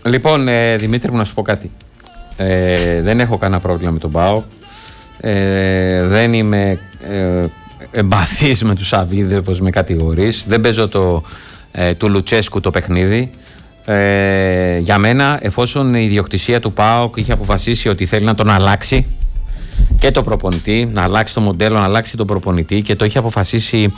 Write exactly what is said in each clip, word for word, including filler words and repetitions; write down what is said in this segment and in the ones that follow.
Λοιπόν, ε, Δημήτρη μου, να σου πω κάτι. Ε, δεν έχω κανένα πρόβλημα με τον ΠΑΟΚ. Ε, δεν είμαι ε, εμπαθής με τους Σαββίδη, όπως με κατηγορείς. Δεν παίζω το, ε, του Λουτσέσκου το παιχνίδι. Ε, για μένα, εφόσον η ιδιοκτησία του ΠΑΟΚ είχε αποφασίσει ότι θέλει να τον αλλάξει και το προπονητή, να αλλάξει το μοντέλο, να αλλάξει τον προπονητή, και το είχε αποφασίσει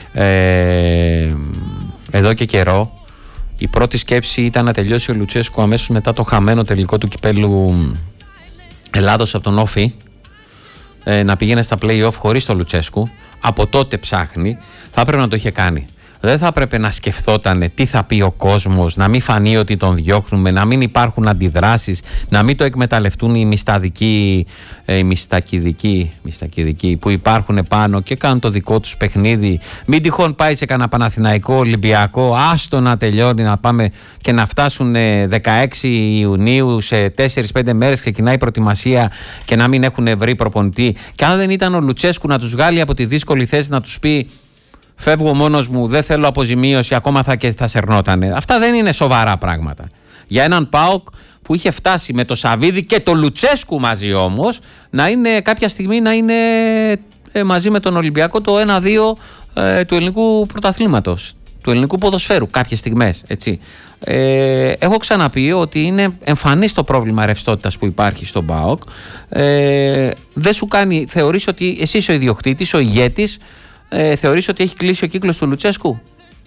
ε, εδώ και καιρό, η πρώτη σκέψη ήταν να τελειώσει ο Λουτσέσκου αμέσως μετά το χαμένο τελικό του κυπέλου Ελλάδος από τον Όφη, ε, να πήγαινε στα play-off χωρίς το Λουτσέσκου. Από τότε ψάχνει. Θα έπρεπε να το είχε κάνει. Δεν θα έπρεπε να σκεφτόταν τι θα πει ο κόσμος, να μην φανεί ότι τον διώχνουμε, να μην υπάρχουν αντιδράσεις, να μην το εκμεταλλευτούν οι μισταδικοί, οι μιστακιδικοί, μιστακιδικοί που υπάρχουν πάνω και κάνουν το δικό τους παιχνίδι. Μην τυχόν πάει σε κανένα Παναθηναϊκό, Ολυμπιακό, άστο να τελειώνει, να πάμε και να φτάσουν δεκαέξι Ιουνίου, σε τέσσερις πέντε μέρες ξεκινάει η προετοιμασία και να μην έχουν βρει προπονητή. Και αν δεν ήταν ο Λουτσέσκου να τους βγάλει από τη δύσκολη θέση, να τους πει φεύγω μόνος μου, δεν θέλω αποζημίωση, ακόμα θα, και θα σερνότανε. Αυτά δεν είναι σοβαρά πράγματα. Για έναν ΠΑΟΚ που είχε φτάσει με το Σαββίδη και το Λουτσέσκου μαζί όμως, να είναι κάποια στιγμή να είναι ε, μαζί με τον Ολυμπιακό το ένα δύο ε, του ελληνικού πρωταθλήματος, του ελληνικού ποδοσφαίρου κάποιες στιγμές, έτσι. Ε, έχω ξαναπεί ότι είναι εμφανής το πρόβλημα ρευστότητας που υπάρχει στον ΠΑΟΚ. Ε, δεν σου κάνει, θεωρείς ότι εσύ είσαι ο ιδιοκτήτης, ο ηγέτης. Ε, θεωρείς ότι έχει κλείσει ο κύκλος του Λουτσέσκου?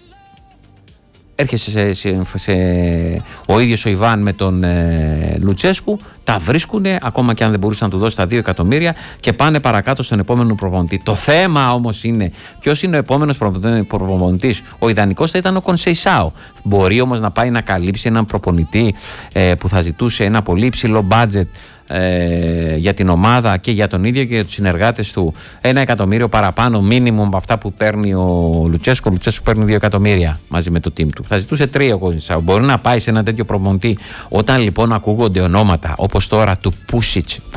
Έρχεσαι σε, σε, σε, ο ίδιος ο Ιβάν με τον ε, Λουτσέσκου, τα βρίσκουνε ακόμα και αν δεν μπορούσε να του δώσει τα δύο εκατομμύρια και πάνε παρακάτω στον επόμενο προπονητή. Το θέμα όμως είναι ποιος είναι ο επόμενος προπονητής. Ο ιδανικός θα ήταν ο Κονσεϊσάο. Μπορεί όμως να πάει να καλύψει έναν προπονητή ε, που θα ζητούσε ένα πολύ υψηλό μπάτζετ Ε, για την ομάδα και για τον ίδιο και για τους συνεργάτες του, ένα εκατομμύριο παραπάνω μίνιμουμ από αυτά που παίρνει ο Λουτσέσκο. Ο Λουτσέσκο παίρνει δύο εκατομμύρια μαζί με το team του. Θα ζητούσε τρία ο Κονσάου. Μπορεί να πάει σε ένα τέτοιο προπονητή. Όταν λοιπόν ακούγονται ονόματα όπως τώρα του Πούσιτς,